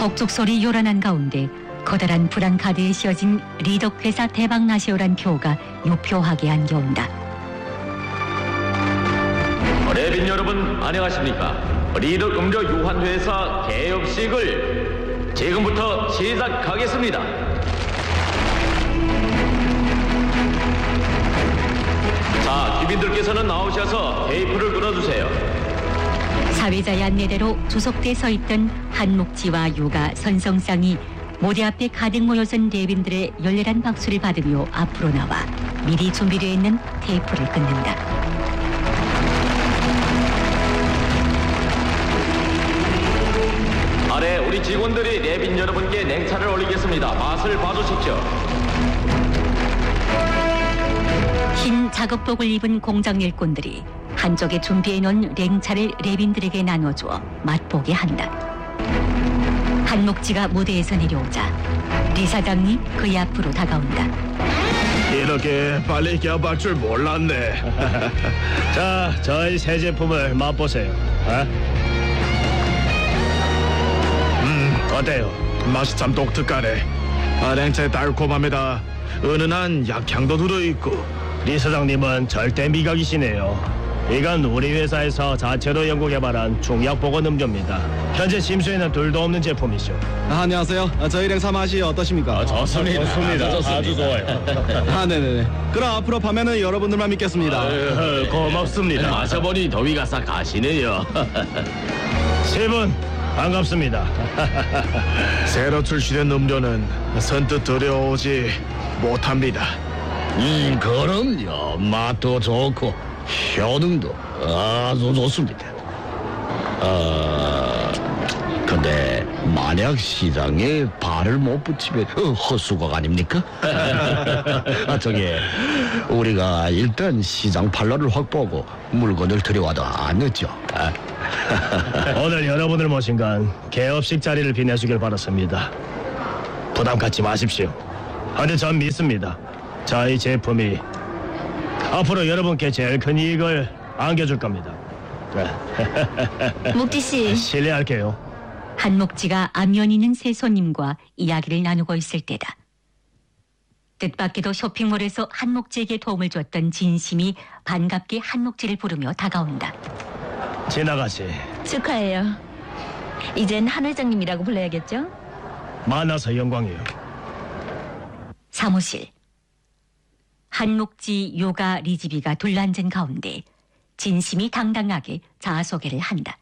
폭죽 소리 요란한 가운데 커다란 브랑카드에 씌어진 리덕회사 대박나시오란 표가 유표하게 안겨온다. 레빈 여러분 안녕하십니까? 리덕 음료 유한회사 개업식을 지금부터 시작하겠습니다. 자, 귀빈들께서는 나오셔서 테이프를 끊어주세요. 사회자의 안내대로 주석대에 서 있던 한목지와 유가 선성쌍이 모대 앞에 가득 모여선 대빈들의 열렬한 박수를 받으며 앞으로 나와 미리 준비되어 있는 테이프를 끊는다. 아래 우리 직원들이 레빈 여러분께 냉차를 올리겠습니다. 맛을 봐주십시오. 흰 작업복을 입은 공장 일꾼들이 한쪽에 준비해놓은 냉차를 레빈들에게 나눠주어 맛보게 한다. 한목지가 무대에서 내려오자 리 사장이 그의 앞으로 다가온다. 이렇게 빨리 개업할 줄 몰랐네. 자, 저희 새 제품을 맛보세요. 어때요? 맛이 참 독특하네. 냉채 달콤함에다 은은한 약향도 들어있고. 리 사장님은 절대 미각이시네요. 이건 우리 회사에서 자체로 연구 개발한 중약 보건 음료입니다. 현재 심수에는 둘도 없는 제품이죠. 안녕하세요. 저희 냉차 맛이 어떠십니까? 좋습니다. 아주 좋아요. 네네네. 그럼 앞으로 판매는 여러분들만 믿겠습니다. 고맙습니다. 마셔보니 더위가 싹 가시네요. 세 분 반갑습니다. 새로 출시된 음료는 선뜻 들여오지 못합니다. 그럼요. 맛도 좋고 효능도 아주 좋습니다. 근데 만약 시장에 발을 못 붙이면 헛수고가 아닙니까? 저게 우리가 일단 시장 판로를 확보하고 물건을 들여와도 안 늦죠. 오늘 여러분을 모신 건 개업식 자리를 빛내주길 바랐습니다. 부담 갖지 마십시오. 근데 전 믿습니다. 저희 제품이 앞으로 여러분께 제일 큰 이익을 안겨줄 겁니다. 목지 씨. 실례할게요. 한목지가 안면 있는 세 손님과 이야기를 나누고 있을 때다. 뜻밖에도 쇼핑몰에서 한목지에게 도움을 줬던 진심이 반갑게 한목지를 부르며 다가온다. 지나가시. 축하해요. 이젠 한 회장님이라고 불러야겠죠? 만나서 영광이요. 사무실. 한목지, 요가, 리지비가 둘러앉은 가운데 진심이 당당하게 자아소개를 한다.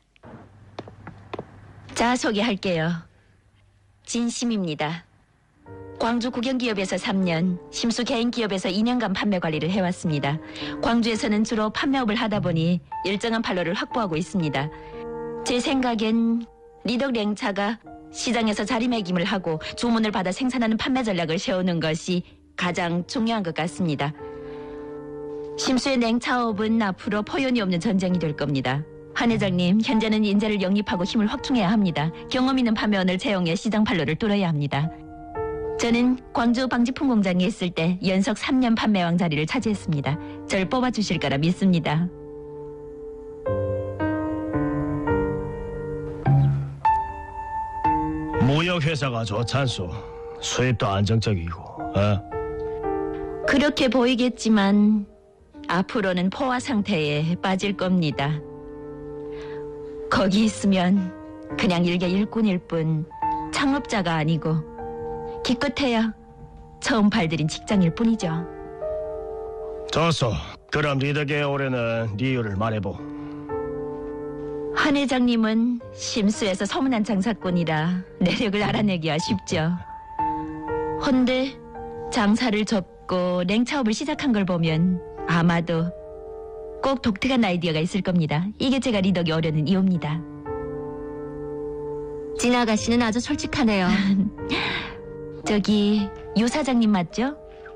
자아소개할게요. 진심입니다. 광주 국영기업에서 3년, 심수 개인기업에서 2년간 판매 관리를 해왔습니다. 광주에서는 주로 판매업을 하다 보니 일정한 판로를 확보하고 있습니다. 제 생각엔 리덕 냉차가 시장에서 자리매김을 하고 주문을 받아 생산하는 판매 전략을 세우는 것이 가장 중요한 것 같습니다. 심수의 냉차업은 앞으로 포연이 없는 전쟁이 될 겁니다. 한 회장님, 현재는 인재를 영입하고 힘을 확충해야 합니다. 경험 있는 판매원을 채용해 시장 판로를 뚫어야 합니다. 저는 광주 방지품 공장에 있을 때 연속 3년 판매왕 자리를 차지했습니다. 절 뽑아주실 거라 믿습니다. 무역회사가 좋잖소. 수입도 안정적이고. 그렇게 보이겠지만 앞으로는 포화 상태에 빠질 겁니다. 거기 있으면 그냥 일개 일꾼일 뿐 창업자가 아니고 기껏해야 처음 발들인 직장일 뿐이죠. 좋소. 그럼 리덕의 올해는 네 이유를 말해보. 한 회장님은 심수에서 소문난 장사꾼이라 내력을 알아내기가 쉽죠. 헌데 장사를 접고 냉차업을 시작한 걸 보면 아마도 꼭 독특한 아이디어가 있을 겁니다. 이게 제가 리덕이 오려는 이유입니다. 진 아가씨는 아주 솔직하네요. 저기 유 사장님 맞죠?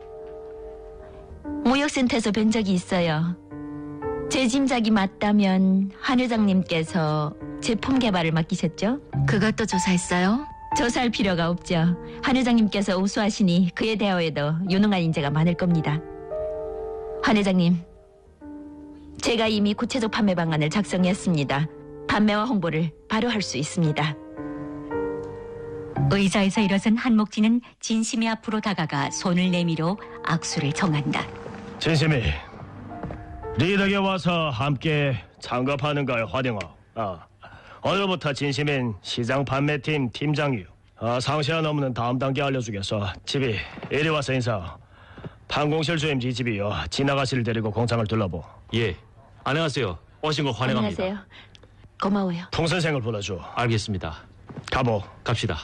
무역센터에서 뵌 적이 있어요. 제 짐작이 맞다면 한 회장님께서 제품 개발을 맡기셨죠? 그것도 조사했어요? 조사할 필요가 없죠. 한 회장님께서 우수하시니 그에 대하여도 유능한 인재가 많을 겁니다. 한 회장님, 제가 이미 구체적 판매 방안을 작성했습니다. 판매와 홍보를 바로 할 수 있습니다. 의자에서 일어선 한목진은 진심이 앞으로 다가가 손을 내밀어 악수를 정한다. 진심이 리덕에 와서 함께 창업하는 걸 환영하오. 오늘부터 진심인 시장 판매팀 팀장이요. 상시간 업무는 다음 단계 알려주겠어. 집이 이리 와서 인사. 판공실 주임지 집이요. 진아가씨를 데리고 공장을 둘러보. 예, 안녕하세요. 오신 거 환영합니다. 안녕하세요. 고마워요. 풍 선생을 불러줘. 알겠습니다. 가보. 갑시다.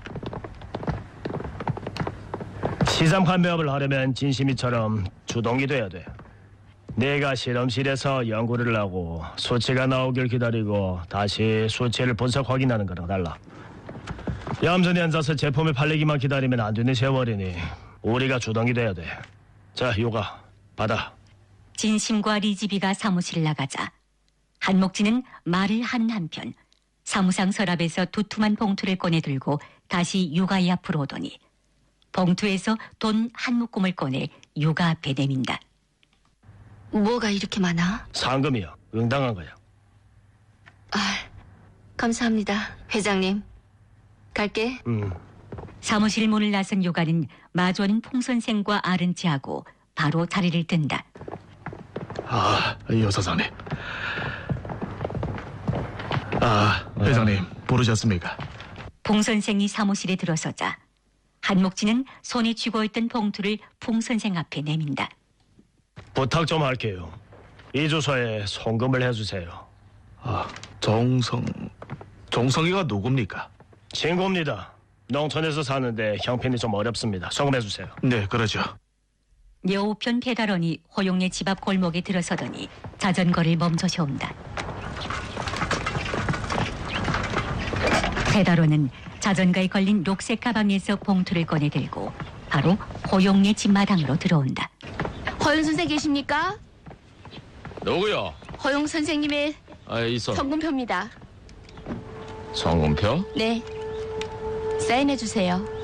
시장 판매업을 하려면 진심이처럼 주동이 돼야 돼. 내가 실험실에서 연구를 하고 수치가 나오길 기다리고 다시 수치를 분석 확인하는 거랑 달라. 얌전히 앉아서 제품을 팔리기만 기다리면 안 되는 세월이니 우리가 주동이 돼야 돼. 자, 요가 받아. 진심과 리지비가 사무실을 나가자 한목진은 말을 한 한편 사무상 서랍에서 두툼한 봉투를 꺼내 들고 다시 유가의 앞으로 오더니 봉투에서 돈 한 묶음을 꺼내 유가 앞에 내민다. 뭐가 이렇게 많아? 상금이야. 응당한 거야. 감사합니다, 회장님. 갈게. 사무실 문을 나선 유가는 마주하는 풍 선생과 아른 체하고 바로 자리를 뜬다. 여 사장님. 회장님 부르셨습니까? 풍 선생이 사무실에 들어서자 한목진은 손에 쥐고 있던 봉투를 풍 선생 앞에 내민다. 부탁 좀 할게요. 이 주소에 송금을 해주세요. 종성이가 누굽니까? 친구입니다. 농촌에서 사는데 형편이 좀 어렵습니다. 송금해주세요. 네, 그러죠. 여우편 배달원이 호용네 집 앞 골목에 들어서더니 자전거를 멈춰세운다. 배달원은 자전거에 걸린 녹색 가방에서 봉투를 꺼내 들고 바로 호용네 집 마당으로 들어온다. 허용 선생 계십니까? 누구요? 허용 선생님의 있어. 성금표입니다. 성금표? 네. 사인해 주세요.